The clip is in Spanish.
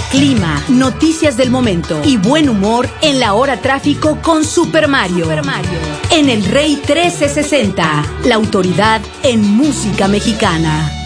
clima, noticias del momento y buen humor en la hora tráfico con Super Mario. En El Rey 1360, la autoridad en música mexicana.